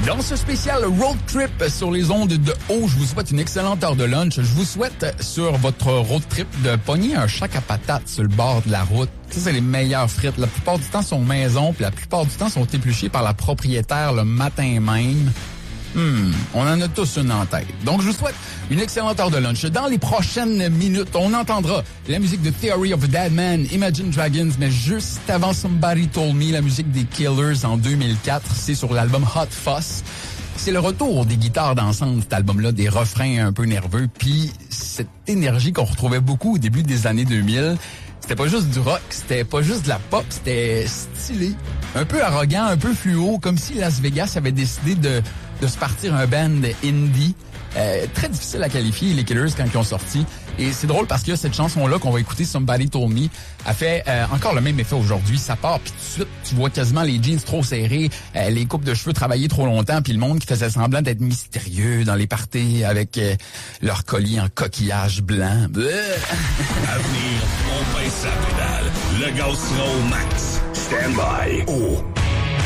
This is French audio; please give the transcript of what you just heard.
Dans ce spécial road trip sur les ondes de haut, je vous souhaite une excellente heure de lunch. Je vous souhaite sur votre road trip de pogner un shack à patates sur le bord de la route. Ça, c'est les meilleures frites. La plupart du temps sont maison, puis la plupart du temps sont épluchées par la propriétaire le matin même. On en a tous une en tête. Donc, je vous souhaite une excellente heure de lunch. Dans les prochaines minutes, on entendra la musique de Theory of a Dead Man, Imagine Dragons, mais juste avant Somebody Told Me, la musique des Killers en 2004. C'est sur l'album Hot Fuss. C'est le retour des guitares d'ensemble, cet album-là, des refrains un peu nerveux, puis cette énergie qu'on retrouvait beaucoup au début des années 2000. C'était pas juste du rock, c'était pas juste de la pop, c'était stylé, un peu arrogant, un peu fluo, comme si Las Vegas avait décidé de se partir un band indie. Très difficile à qualifier, les Killers, quand ils ont sorti. Et c'est drôle parce que cette chanson-là qu'on va écouter, Somebody Told Me, a fait encore le même effet aujourd'hui. Ça part, puis tout de suite, tu vois quasiment les jeans trop serrés, les coupes de cheveux travaillées trop longtemps, puis le monde qui faisait semblant d'être mystérieux dans les parties avec leur collier en coquillage blanc. À venir, on baisse sa pédale. Le gaz sera au max. Stand by. Oh.